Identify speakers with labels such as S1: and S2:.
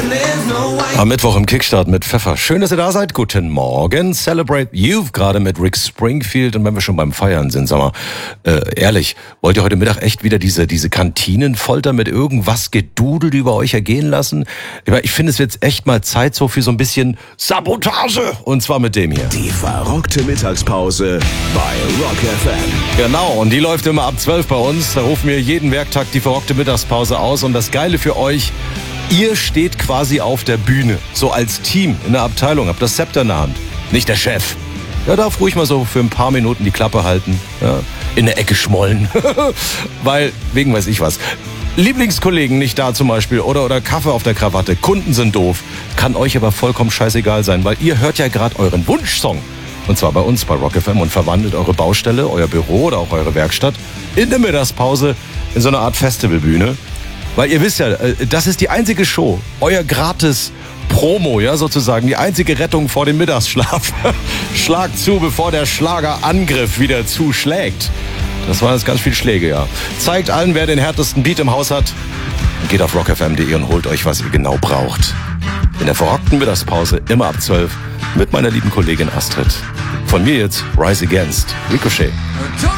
S1: Am Mittwoch im Kickstart mit Pfeffer. Schön, dass ihr da seid. Guten Morgen. Celebrate Youth, gerade mit Rick Springfield. Und wenn wir schon beim Feiern sind, sag mal, ehrlich, wollt ihr heute Mittag echt wieder diese Kantinenfolter mit irgendwas gedudelt über euch ergehen lassen? Ich finde, es wird echt mal Zeit so für so ein bisschen Sabotage. Und zwar mit dem hier.
S2: Die verrockte Mittagspause bei Rock FM.
S1: Genau, und die läuft immer ab 12 bei uns. Da rufen wir jeden Werktag die verrockte Mittagspause aus. Und das Geile für euch: ihr steht quasi auf der Bühne, so als Team in der Abteilung, habt das Zepter in der Hand, nicht der Chef. Ja, darf ruhig mal so für ein paar Minuten die Klappe halten, ja, in der Ecke schmollen, weil, wegen weiß ich was. Lieblingskollegen nicht da zum Beispiel oder Kaffee auf der Krawatte, Kunden sind doof, kann euch aber vollkommen scheißegal sein, weil ihr hört ja gerade euren Wunschsong. Und zwar bei uns, bei Rock FM, und verwandelt eure Baustelle, euer Büro oder auch eure Werkstatt in der Mittagspause in so eine Art Festivalbühne. Weil ihr wisst ja, das ist die einzige Show, euer gratis Promo, ja, sozusagen, die einzige Rettung vor dem Mittagsschlaf. Schlag zu, bevor der Schlagerangriff wieder zuschlägt. Das waren jetzt ganz viele Schläge, ja. Zeigt allen, wer den härtesten Beat im Haus hat. Und geht auf rockfm.de und holt euch, was ihr genau braucht. In der verrockten Mittagspause, immer ab 12, mit meiner lieben Kollegin Astrid. Von mir jetzt, Rise Against, Ricochet.